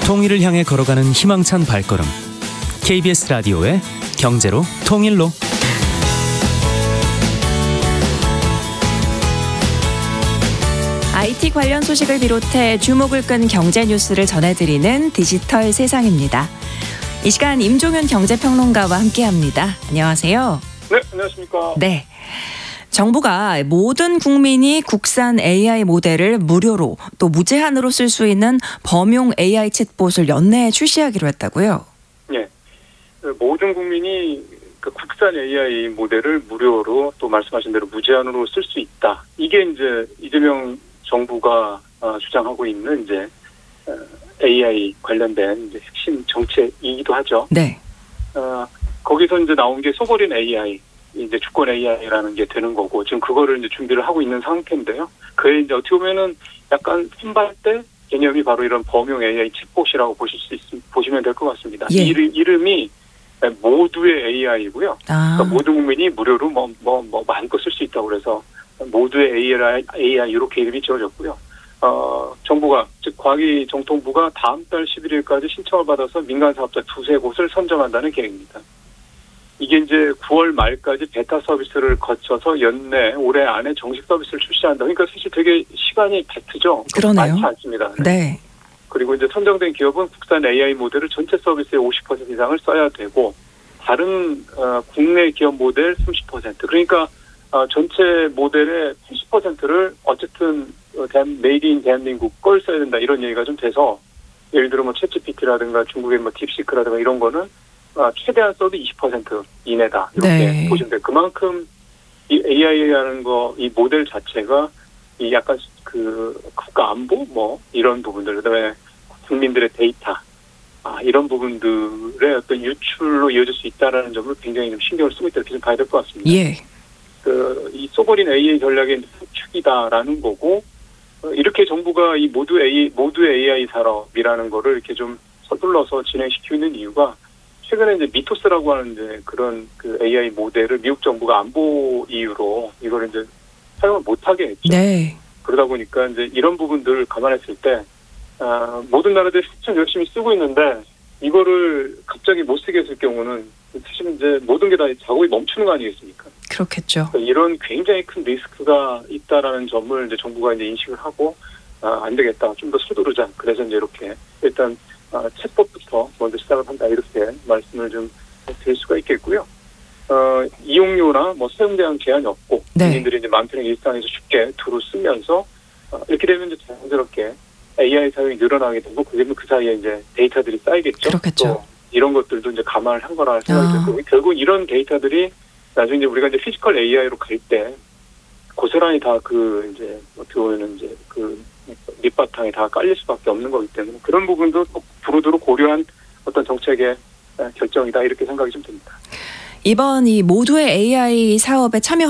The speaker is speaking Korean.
통일을 향해 걸어가는 희망찬 발걸음. KBS 라디오의 경제로 통일로. IT 관련 소식을 비롯해 주목을 끈 경제 뉴스를 전해드리는 디지털 세상입니다. 이 시간 임종윤 경제평론가와 함께합니다. 안녕하세요. 네, 안녕하십니까. 네. 정부가 모든 국민이 국산 AI 모델을 무료로 또 무제한으로 쓸 수 있는 범용 AI 챗봇을 연내에 출시하기로 했다고요? 네. 모든 국민이 그 국산 AI 모델을 무료로 또 말씀하신 대로 무제한으로 쓸 수 있다. 이게 이제 이재명 정부가 주장하고 있는 이제 AI 관련된 이제 핵심 정책이기도 하죠. 네. 거기서 이제 나온 게 소버린 AI, 이제 주권 AI라는 게 되는 거고, 지금 그거를 이제 준비를 하고 있는 상태인데요. 그에 이제 어떻게 보면은 약간 선발대 개념이 바로 이런 범용 AI 챗봇이라고 보시면 될 것 같습니다. 예. 이름이 모두의 AI고요. 그러니까 모든 국민이 무료로 마음껏 쓸 수 있다고 그래서 모두의 AI 이렇게 이름이 지어졌고요. 정부가, 즉 과기정통부가 다음 달 11일까지 신청을 받아서 민간 사업자 2-3곳을 선정한다는 계획입니다. 이게 이제 9월 말까지 베타 서비스를 거쳐서 연내 올해 안에 정식 서비스를 출시한다. 그러니까 사실 되게 시간이 배트죠. 그러네요. 많지 않습니다. 네. 그리고 이제 선정된 기업은 국산 AI 모델을 전체 서비스의 50% 이상을 써야 되고, 다른 국내 기업 모델 30%. 그러니까 전체 모델의 80%를 어쨌든 메이드 인 대한민국 걸 써야 된다, 이런 얘기가 좀 돼서, 예를 들어 챗GPT라든가 중국의 딥시크라든가 이런 거는 최대한 써도 20% 이내다, 이렇게 네. 보시면 돼요. 그만큼 이 AI라는 이 모델 자체가 이 약간 그 국가 안보 이런 부분들, 그다음에 국민들의 데이터 이런 부분들의 어떤 유출로 이어질 수 있다라는 점을 굉장히 좀 신경을 쓰고 있다, 이렇게 좀 봐야 될 것 같습니다. 예. 이 소버린 AI 전략의 축이다라는 거고, 이렇게 정부가 이 모두의 AI 산업이라는 거를 이렇게 좀 서둘러서 진행시키고 있는 이유가, 최근에 이제 미토스라고 하는 이제 그런 그 AI 모델을 미국 정부가 안보 이유로 이걸 이제 사용을 못하게 했죠. 네. 그러다 보니까 이제 이런 부분들을 감안했을 때, 모든 나라들이 참 열심히 쓰고 있는데, 이거를 갑자기 못 쓰게 했을 경우는 사실 이제 모든 게 다 작업이 멈추는 거 아니겠습니까? 그렇겠죠. 그러니까 이런 굉장히 큰 리스크가 있다라는 점을 이제 정부가 이제 인식을 하고, 안 되겠다, 좀 더 서두르자. 그래서 이제 이렇게 일단 챗봇부터 먼저 시작을 한다, 이렇게 말씀을 좀 드릴 수가 있겠고요. 이용료나 사용 대한 제한이 없고, 네. 국민들이 이제 마음 편하게 일상에서 쉽게 두루 쓰면서 이렇게 되면 이제 자연스럽게 AI 사용이 늘어나게 되고, 그러면 그 사이에 이제 데이터들이 쌓이겠죠. 그렇겠죠. 또 이런 것들도 이제 감안을 한 거라 생각이 들고, 결국 이런 데이터들이 나중에 이제 우리가 이제 피지컬 AI로 갈 때 고스란히 다 이제 어떻게 보면 이제 밑바탕에 다 깔릴 수밖에 없는 거기 때문에, 그런 부분도 두루두루 고려한 어떤 정책의 결정이다, 이렇게 생각이 좀 듭니다. 이번 이 모두의 AI 사업에 참여